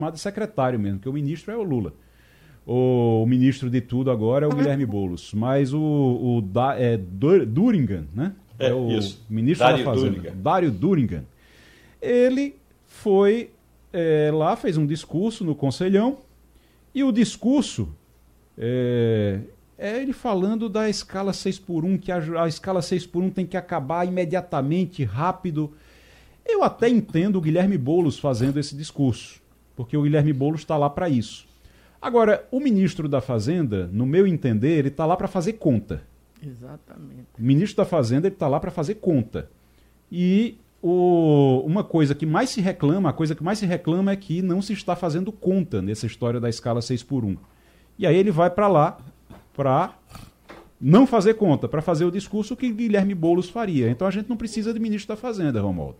chamado de secretário mesmo, porque o ministro é o Lula. O ministro de tudo agora é o Guilherme Boulos, mas Duringan, né? É o isso. ministro Dário da Fazenda, Duringan. Dário Duringan. Ele foi lá, fez um discurso no Conselhão, e o discurso é ele falando da escala 6x1, que a escala 6x1 tem que acabar imediatamente, rápido. Eu até entendo o Guilherme Boulos fazendo esse discurso, porque o Guilherme Boulos está lá para isso. Agora, o ministro da Fazenda, no meu entender, ele está lá para fazer conta. Exatamente. O ministro da Fazenda está lá para fazer conta. E uma coisa que mais se reclama, a coisa que mais se reclama é que não se está fazendo conta nessa história da escala 6x1. E aí ele vai para lá para não fazer conta, para fazer o discurso que Guilherme Boulos faria. Então a gente não precisa de ministro da Fazenda, Romualdo.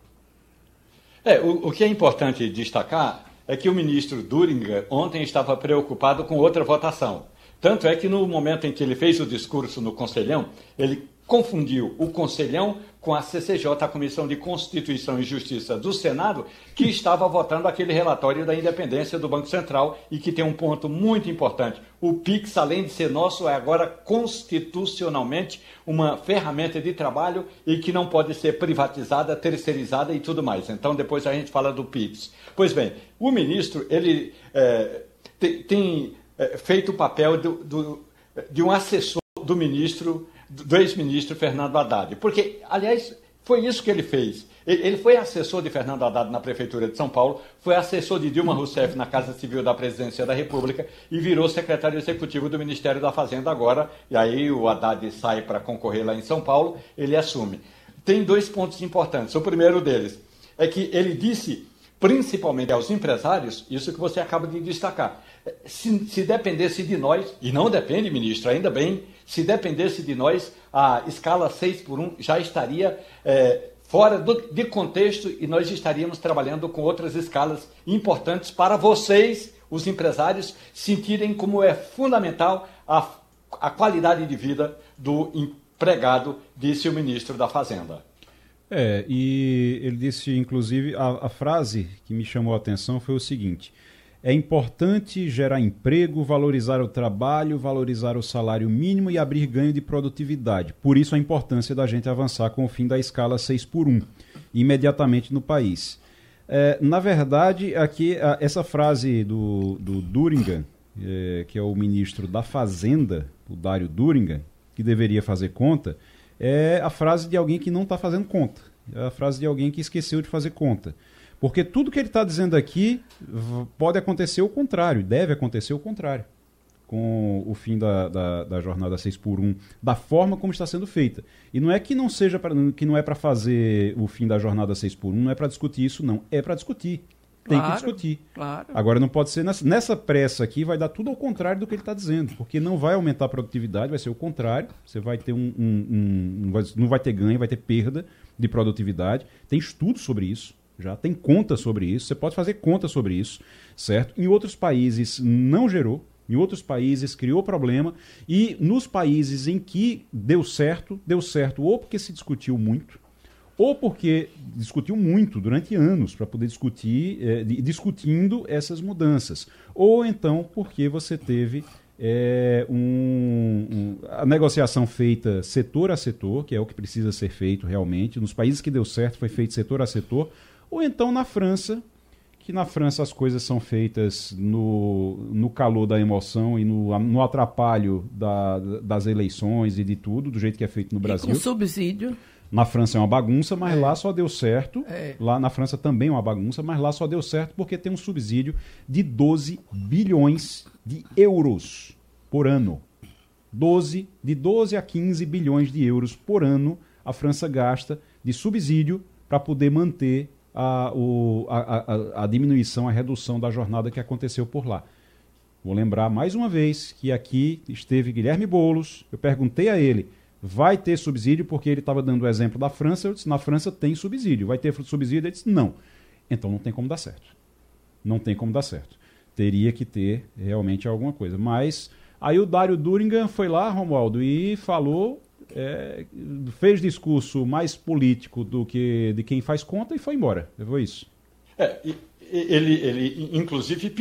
O que é importante destacar é que o ministro Duringan ontem estava preocupado com outra votação. Tanto é que no momento em que ele fez o discurso no Conselhão, ele confundiu o Conselhão com a CCJ, a Comissão de Constituição e Justiça do Senado, que estava votando aquele relatório da independência do Banco Central e que tem um ponto muito importante. O PIX, além de ser nosso, é agora constitucionalmente uma ferramenta de trabalho e que não pode ser privatizada, terceirizada e tudo mais. Então, depois a gente fala do PIX. Pois bem, o ministro, ele tem feito o papel de um assessor do ministro, do ex-ministro Fernando Haddad. Porque, aliás, foi isso que ele fez. Ele foi assessor de Fernando Haddad na Prefeitura de São Paulo, foi assessor de Dilma Rousseff na Casa Civil da Presidência da República e virou secretário executivo do Ministério da Fazenda agora. E aí o Haddad sai para concorrer lá em São Paulo, ele assume. Tem dois pontos importantes. O primeiro deles é que ele disse, principalmente aos empresários, isso que você acaba de destacar. Se dependesse de nós, e não depende, ministro, ainda bem, se dependesse de nós, a escala 6x1 já estaria fora de contexto e nós estaríamos trabalhando com outras escalas importantes para vocês, os empresários, sentirem como é fundamental a qualidade de vida do empregado, disse o ministro da Fazenda. E ele disse, inclusive, a frase que me chamou a atenção foi o seguinte: é importante gerar emprego, valorizar o trabalho, valorizar o salário mínimo e abrir ganho de produtividade. Por isso a importância da gente avançar com o fim da escala 6x1, imediatamente no país. Na verdade, aqui, essa frase do Duringan, que é o ministro da Fazenda, o Dário Duringan, que deveria fazer conta, é a frase de alguém que não está fazendo conta. É a frase de alguém que esqueceu de fazer conta. Porque tudo que ele está dizendo aqui pode acontecer o contrário, deve acontecer o contrário, com o fim da jornada 6x1, da forma como está sendo feita. E não é que não seja que não é para fazer o fim da jornada 6x1, não é para discutir isso, não. É para discutir. Tem que discutir. Claro. Agora não pode ser nessa pressa aqui, vai dar tudo ao contrário do que ele está dizendo, porque não vai aumentar a produtividade, vai ser o contrário. Você vai ter não vai ter ganho, vai ter perda de produtividade. Tem estudos sobre isso. Já tem conta sobre isso, você pode fazer conta sobre isso, certo? Em outros países não gerou, em outros países criou problema, e nos países em que deu certo ou porque se discutiu muito, ou porque discutiu muito durante anos para poder discutir, discutindo essas mudanças, ou então porque você teve a negociação feita setor a setor, que é o que precisa ser feito realmente. Nos países que deu certo foi feito setor a setor, ou então na França, que na França as coisas são feitas no calor da emoção e no atrapalho das eleições e de tudo, do jeito que é feito no Brasil. E com subsídio. Na França é uma bagunça, mas lá só deu certo. Lá na França também é uma bagunça, mas lá só deu certo porque tem um subsídio de 12 bilhões de euros por ano. De 12 a 15 bilhões de euros por ano a França gasta de subsídio para poder manter a diminuição, a redução da jornada que aconteceu por lá. Vou lembrar mais uma vez que aqui esteve Guilherme Boulos, eu perguntei a ele, vai ter subsídio, porque ele estava dando o exemplo da França, eu disse, na França tem subsídio, vai ter subsídio? Ele disse, não. Então não tem como dar certo. Não tem como dar certo. Teria que ter realmente alguma coisa. Mas aí o Dário Duringan foi lá, Romualdo, e falou... fez discurso mais político do que de quem faz conta e foi embora. Foi isso. Ele inclusive,